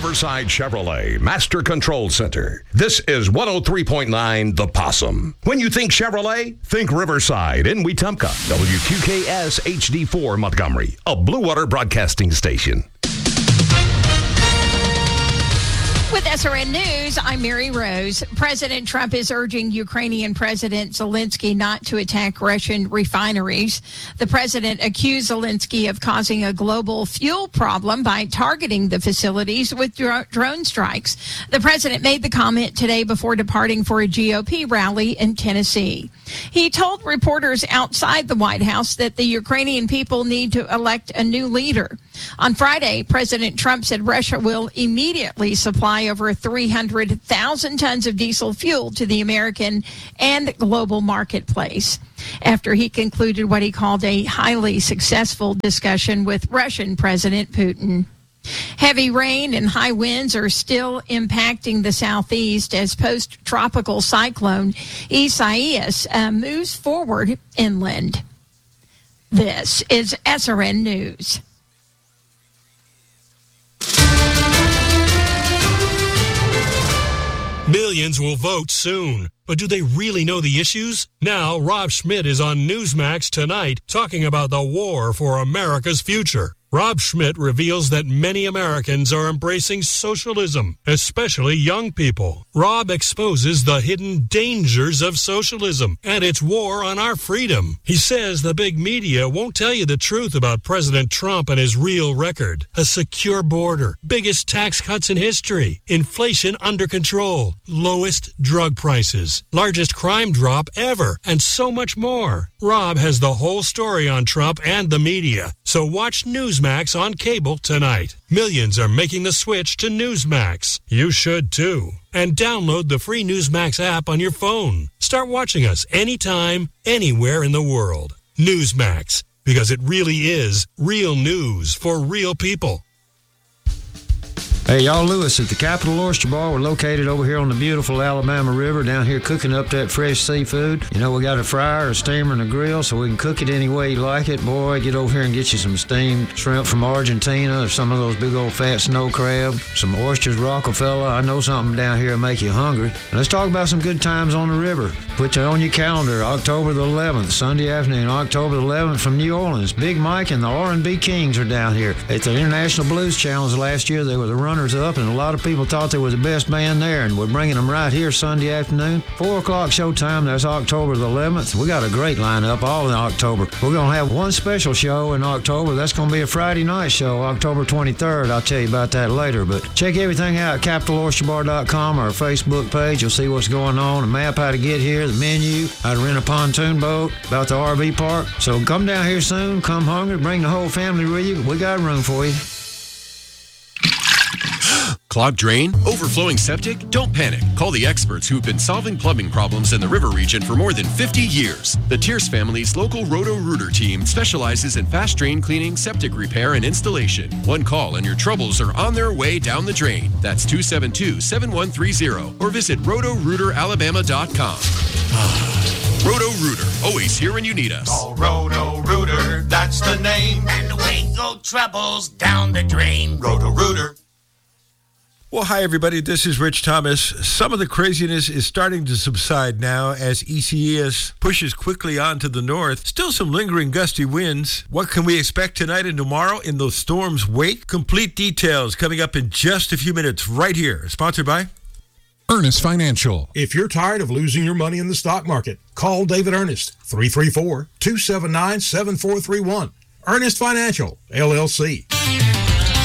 Riverside Chevrolet Master Control Center. This is 103.9 The Possum. When you think Chevrolet, think Riverside in Wetumpka. WQKS HD4 Montgomery, a Blue Water Broadcasting station. With SRN News, I'm Mary Rose. President Trump is urging Ukrainian President Zelensky not to attack Russian refineries. The president accused Zelensky of causing a global fuel problem by targeting the facilities with drone strikes. The president made the comment today before departing for a GOP rally in Tennessee. He told reporters outside the White House that the Ukrainian people need to elect a new leader. On Friday, President Trump said Russia will immediately supply over 300,000 tons of diesel fuel to the American and global marketplace after he concluded what he called a highly successful discussion with Russian President Putin. Heavy rain and high winds are still impacting the southeast as post-tropical cyclone Isaias moves forward inland. This is SRN News. Millions will vote soon, but do they really know the issues? Now, Rob Schmidt is on Newsmax tonight talking about the war for America's future. Rob Schmidt reveals that many Americans are embracing socialism, especially young people. Rob exposes the hidden dangers of socialism and its war on our freedom. He says the big media won't tell you the truth about President Trump and his real record. A secure border, biggest tax cuts in history, inflation under control, lowest drug prices, largest crime drop ever, and so much more. Rob has the whole story on Trump and the media, so watch Newsmax on cable tonight. Millions are making the switch to Newsmax. You should too. And download the free Newsmax app on your phone. Start watching us anytime, anywhere in the world. Newsmax, because it really is real news for real people. Hey, y'all, Lewis at the Capital Oyster Bar. We're located over here on the beautiful Alabama River, down here cooking up that fresh seafood. You know, we got a fryer, a steamer, and a grill, so we can cook it any way you like it. Boy, get over here and get you some steamed shrimp from Argentina, or some of those big old fat snow crab, some oysters, Rockefeller. I know something down here will make you hungry. And let's talk about some good times on the river. Put it on your calendar, October the 11th, Sunday afternoon, October the 11th from New Orleans. Big Mike and the R&B Kings are down here. At the International Blues Challenge last year, they were the runners up, and a lot of people thought they were the best band there, and we're bringing them right here Sunday afternoon. 4 o'clock showtime. That's October the 11th. We got a great lineup all in October. We're going to have one special show in October. That's going to be a Friday night show, October 23rd. I'll tell you about that later, but check everything out at CapitalOysterBar.com or our Facebook page. You'll see what's going on, a map how to get here, the menu, how to rent a pontoon boat, about the RV park. So come down here soon, come hungry, bring the whole family with you. We got room for you. Clogged drain? Overflowing septic? Don't panic. Call the experts who've been solving plumbing problems in the river region for more than 50 years. The Tierce family's local Roto-Rooter team specializes in fast drain cleaning, septic repair, and installation. One call and your troubles are on their way down the drain. That's 272-7130 or visit RotoRooterAlabama.com. Roto-Rooter, always here when you need us. Call Roto-Rooter, that's the name. And away go troubles down the drain. Roto-Rooter. Well, hi, everybody. This is Rich Thomas. Some of the craziness is starting to subside now as Isaias pushes quickly on to the north. Still some lingering gusty winds. What can we expect tonight and tomorrow in the storm's wake? Complete details coming up in just a few minutes right here. Sponsored by Ernest Financial. If you're tired of losing your money in the stock market, call David Ernest, 334-279-7431. Ernest Financial, LLC.